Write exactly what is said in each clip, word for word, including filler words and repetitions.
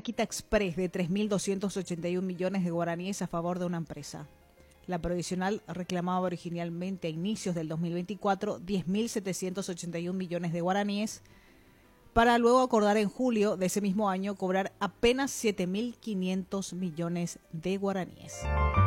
quita express de tres mil doscientos ochenta y un millones de guaraníes a favor de una empresa. La provisional reclamaba originalmente a inicios del dos mil veinticuatro diez mil setecientos ochenta y un millones de guaraníes, para luego acordar en julio de ese mismo año cobrar apenas siete mil quinientos millones de guaraníes.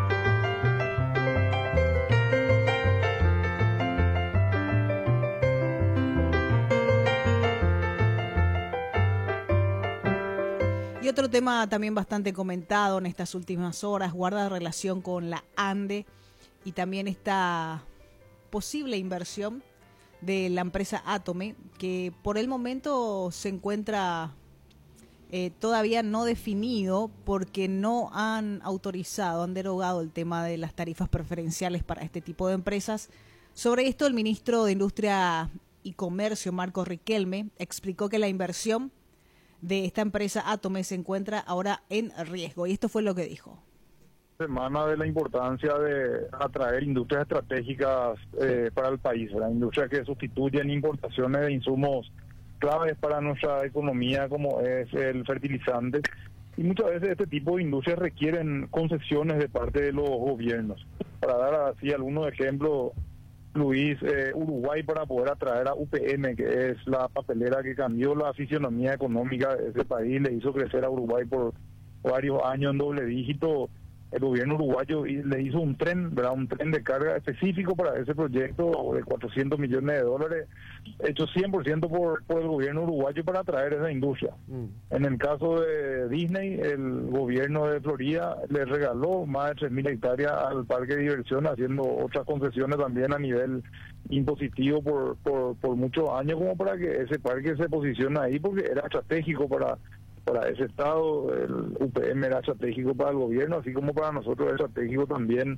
Y otro tema también bastante comentado en estas últimas horas guarda relación con la ANDE y también esta posible inversión de la empresa Atome, que por el momento se encuentra eh, todavía no definido porque no han autorizado, han derogado el tema de las tarifas preferenciales para este tipo de empresas. Sobre esto, el ministro de Industria y Comercio, Marco Riquelme, explicó que la inversión de esta empresa Atome se encuentra ahora en riesgo, y esto fue lo que dijo. Semana de la importancia de atraer industrias estratégicas eh, para el país, la industria que sustituyen importaciones de insumos claves para nuestra economía, como es el fertilizante, y muchas veces este tipo de industrias requieren concesiones de parte de los gobiernos. Para dar así algunos ejemplos, Luis, eh, Uruguay, para poder atraer a U P M, que es la papelera que cambió la fisionomía económica de ese país, le hizo crecer a Uruguay por varios años en doble dígito. El gobierno uruguayo le hizo un tren, ¿verdad? Un tren de carga específico para ese proyecto de cuatrocientos millones de dólares, hecho cien por ciento por, por el gobierno uruguayo para atraer esa industria. Mm. En el caso de Disney, el gobierno de Florida le regaló más de tres mil hectáreas al parque de diversión, haciendo otras concesiones también a nivel impositivo por, por, por muchos años, como para que ese parque se posicione ahí, porque era estratégico para... para ese estado. El U P M era estratégico para el gobierno, así como para nosotros es estratégico también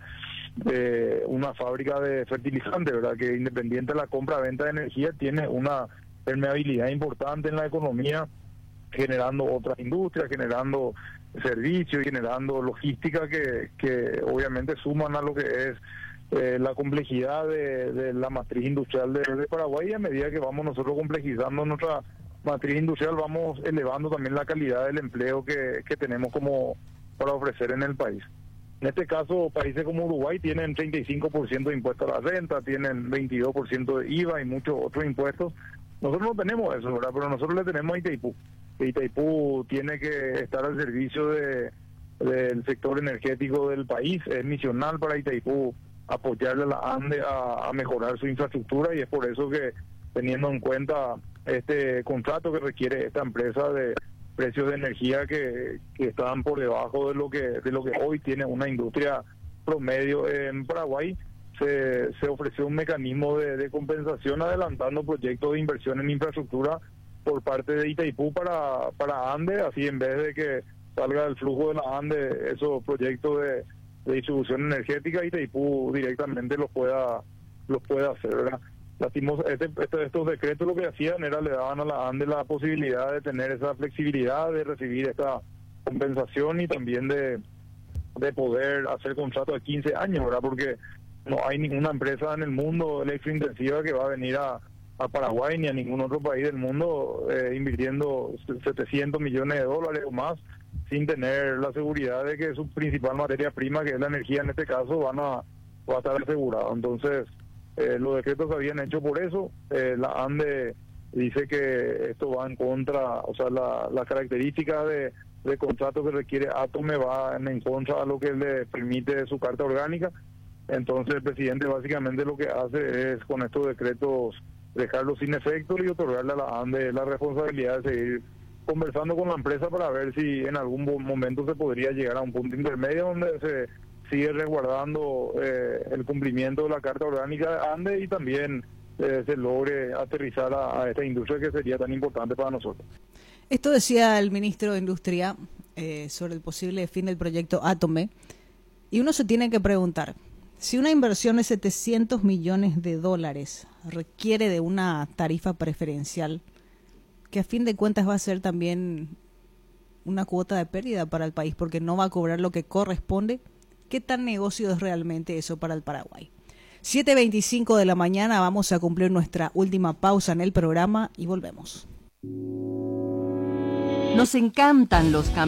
de una fábrica de fertilizantes, ¿verdad? Que independiente de la compra-venta de energía, tiene una permeabilidad importante en la economía, generando otras industrias, generando servicios, generando logística que, que obviamente suman a lo que es eh, la complejidad de, de la matriz industrial de, de Paraguay, y a medida que vamos nosotros complejizando nuestra matriz industrial, vamos elevando también la calidad del empleo que, que tenemos como para ofrecer en el país. En este caso, países como Uruguay tienen treinta y cinco por ciento de impuestos a la renta, tienen veintidós por ciento de I V A y muchos otros impuestos. Nosotros no tenemos eso, ¿verdad? Pero nosotros le tenemos a Itaipú. Itaipú tiene que estar al servicio de, del sector energético del país. Es misional para Itaipú apoyarle a la ANDE a, a mejorar su infraestructura, y es por eso que, teniendo en cuenta este contrato que requiere esta empresa de precios de energía que, que están por debajo de lo que de lo que hoy tiene una industria promedio en Paraguay, se, se ofreció un mecanismo de, de compensación adelantando proyectos de inversión en infraestructura por parte de Itaipú para, para ANDE, así en vez de que salga del flujo de la ANDE esos proyectos de, de distribución energética, Itaipú directamente los pueda, los pueda hacer, ¿verdad? Lastimos, este, este, estos decretos lo que hacían era le daban a la ANDE la posibilidad de tener esa flexibilidad, de recibir esta compensación y también de, de poder hacer contratos de quince años, ¿verdad? Porque no hay ninguna empresa en el mundo electrointensiva que va a venir a, a Paraguay ni a ningún otro país del mundo eh, invirtiendo setecientos millones de dólares o más sin tener la seguridad de que su principal materia prima, que es la energía en este caso, van a, va a estar asegurado. Entonces, Eh, los decretos se habían hecho por eso. Eh, la ANDE dice que esto va en contra, o sea, la, la característica de, de contrato que requiere Atome va en, en contra de lo que le permite su carta orgánica. Entonces el presidente básicamente lo que hace es, con estos decretos, dejarlos sin efecto y otorgarle a la ANDE la responsabilidad de seguir conversando con la empresa para ver si en algún momento se podría llegar a un punto intermedio donde se sigue resguardando eh, el cumplimiento de la Carta Orgánica de ANDE y también eh, se logre aterrizar a, a esta industria que sería tan importante para nosotros. Esto decía el ministro de Industria eh, sobre el posible fin del proyecto Atome, y uno se tiene que preguntar, si una inversión de setecientos millones de dólares requiere de una tarifa preferencial, que a fin de cuentas va a ser también una cuota de pérdida para el país porque no va a cobrar lo que corresponde, ¿qué tan negocio es realmente eso para el Paraguay? siete veinticinco de la mañana, vamos a cumplir nuestra última pausa en el programa y volvemos. Nos encantan los cambios.